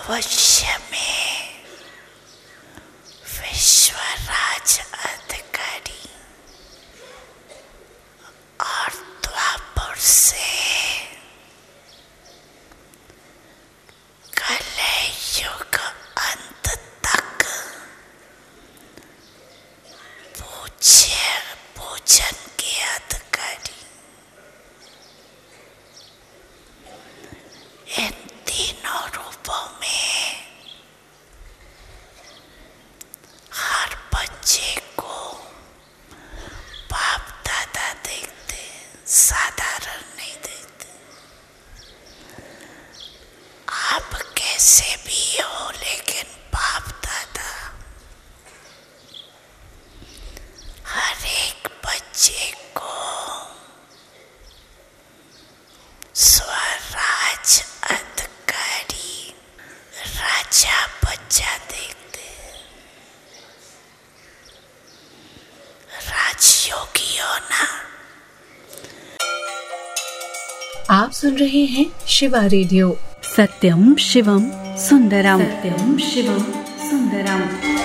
भविष्य में विश्वराज अधिकारी और द्वापर से कलयुग अंत तक पूजन के अधिकारी इन तीनों रूपों में हर बच्चे को बाप दादा देखते, साधारण नहीं देखते। आप कैसे भी हो, लेकिन बाप दादा हर एक बच्चे को स्वराज अधिकारी राजा बच्चा देखते। राजयोगी होना। आप सुन रहे हैं शिवा रेडियो। सत्यम शिवम सुंदरम। सत्यम शिवम सुंदरम।